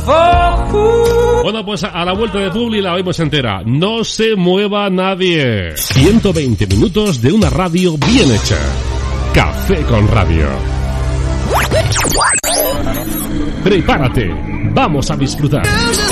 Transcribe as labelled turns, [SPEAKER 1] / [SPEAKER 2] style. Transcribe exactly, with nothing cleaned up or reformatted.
[SPEAKER 1] Bueno, pues a la vuelta de Publi la oímos entera. No se mueva nadie. ciento veinte minutos de una radio bien hecha. Café con Radio. Prepárate, vamos a disfrutar.